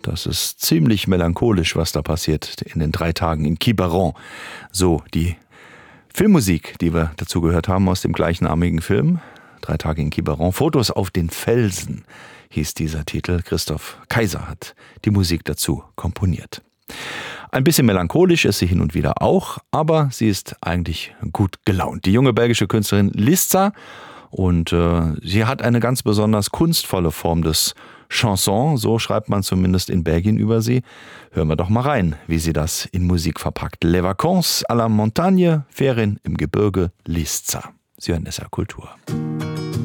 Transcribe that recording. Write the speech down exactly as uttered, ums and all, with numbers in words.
Das ist ziemlich melancholisch, was da passiert in den drei Tagen in Quiberon. So die Filmmusik, die wir dazu gehört haben aus dem gleichnamigen Film. Drei Tage in Quiberon. Fotos auf den Felsen hieß dieser Titel. Christoph Kaiser hat die Musik dazu komponiert. Ein bisschen melancholisch ist sie hin und wieder auch, aber sie ist eigentlich gut gelaunt. Die junge belgische Künstlerin Lisza, und äh, sie hat eine ganz besonders kunstvolle Form des Chanson, so schreibt man zumindest in Belgien über sie. Hören wir doch mal rein, wie sie das in Musik verpackt. Les vacances à la montagne, Ferien im Gebirge, Lisza. Sie hören S R Kultur.